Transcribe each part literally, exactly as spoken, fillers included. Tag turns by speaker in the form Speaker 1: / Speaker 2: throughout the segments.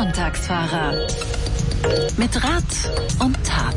Speaker 1: Sonntagsfahrer. Mit Rat und Tat.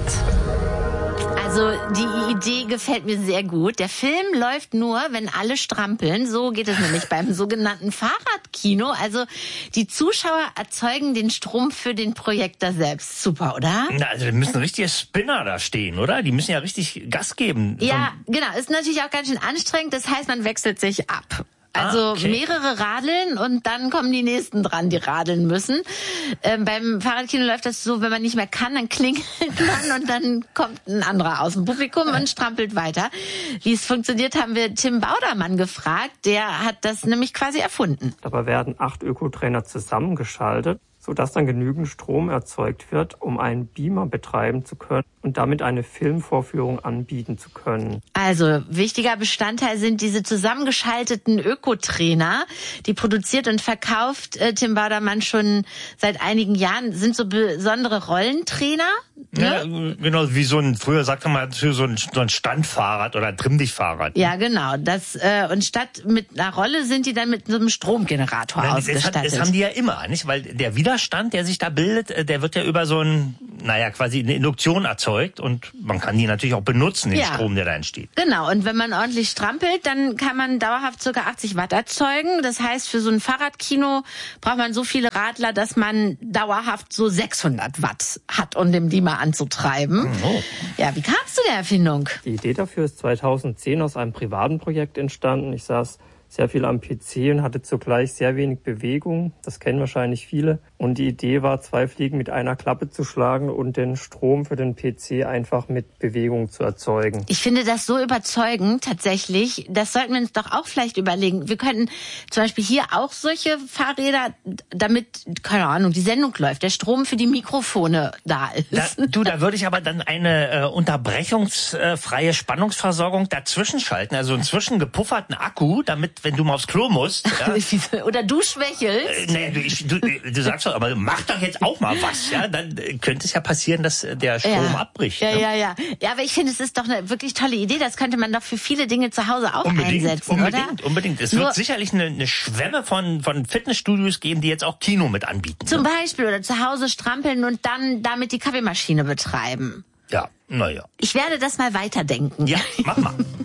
Speaker 2: Also die Idee gefällt mir sehr gut. Der Film läuft nur, wenn alle strampeln. So geht es nämlich beim sogenannten Fahrradkino. Also die Zuschauer erzeugen den Strom für den Projektor selbst. Super, oder?
Speaker 3: Na, also da müssen richtige Spinner da stehen, oder? Die müssen ja richtig Gas geben.
Speaker 2: Ja, genau. Ist natürlich auch ganz schön anstrengend. Das heißt, man wechselt sich ab. Also
Speaker 3: ah, okay.
Speaker 2: mehrere radeln und dann kommen die nächsten dran, die radeln müssen. Ähm, beim Fahrradkino läuft das so, wenn man nicht mehr kann, dann klingelt man und dann kommt ein anderer aus dem Publikum und strampelt weiter. Wie es funktioniert, haben wir Tim Baudermann gefragt. Der hat das nämlich quasi erfunden.
Speaker 4: Dabei werden acht Ökotrainer zusammengeschaltet, sodass dann genügend Strom erzeugt wird, um einen Beamer betreiben zu können und damit eine Filmvorführung anbieten zu können.
Speaker 2: Also, wichtiger Bestandteil sind diese zusammengeschalteten Ökotrainer. Die produziert und verkauft äh, Tim Baudermann schon seit einigen Jahren. Sind so besondere Rollentrainer. Ne?
Speaker 3: Ja, genau, wie so ein, früher sagte man so ein, so ein Standfahrrad oder Trimm-dich-Fahrrad.
Speaker 2: Ja, genau. Das, äh, und statt mit einer Rolle sind die dann mit so einem Stromgenerator
Speaker 3: ja,
Speaker 2: ausgestattet.
Speaker 3: Das, das haben die ja immer, nicht? Weil der Widerstand, der sich da bildet, der wird ja über so ein, naja, quasi eine Induktion erzeugt und man kann die natürlich auch benutzen, den ja. Strom, der da entsteht.
Speaker 2: Genau, und wenn man ordentlich strampelt, dann kann man dauerhaft ca. achtzig Watt erzeugen. Das heißt, für so ein Fahrradkino braucht man so viele Radler, dass man dauerhaft so sechshundert Watt hat, um den Beamer anzutreiben. Oh. Ja, wie kamst du der Erfindung?
Speaker 4: Die Idee dafür ist zweitausendzehn aus einem privaten Projekt entstanden. Ich saß sehr viel am P C und hatte zugleich sehr wenig Bewegung. Das kennen wahrscheinlich viele. Und die Idee war, zwei Fliegen mit einer Klappe zu schlagen und den Strom für den P C einfach mit Bewegung zu erzeugen.
Speaker 2: Ich finde das so überzeugend tatsächlich. Das sollten wir uns doch auch vielleicht überlegen. Wir könnten zum Beispiel hier auch solche Fahrräder, damit, keine Ahnung, die Sendung läuft, der Strom für die Mikrofone da ist.
Speaker 3: Da, du, da würde ich aber dann eine äh, unterbrechungsfreie Spannungsversorgung dazwischen schalten. Also einen zwischengepufferten Akku, damit, wenn du mal aufs Klo musst. Ja?
Speaker 2: Oder du schwächelst.
Speaker 3: Äh, nee, du, ich, du, du sagst doch, aber mach doch jetzt auch mal was. Ja, dann könnte es ja passieren, dass der Strom
Speaker 2: ja.
Speaker 3: abbricht.
Speaker 2: Ja,
Speaker 3: ne?
Speaker 2: ja, ja. Ja, aber ich finde, es ist doch eine wirklich tolle Idee. Das könnte man doch für viele Dinge zu Hause auch
Speaker 3: unbedingt,
Speaker 2: einsetzen,
Speaker 3: unbedingt,
Speaker 2: oder?
Speaker 3: Unbedingt. Es
Speaker 2: Nur
Speaker 3: wird sicherlich eine, eine Schwemme von, von Fitnessstudios geben, die jetzt auch Kino mit anbieten.
Speaker 2: Zum
Speaker 3: ne?
Speaker 2: Beispiel oder zu Hause strampeln und dann damit die Kaffeemaschine betreiben.
Speaker 3: Ja, naja.
Speaker 2: Ich werde das mal weiterdenken.
Speaker 3: Ja, mach mal.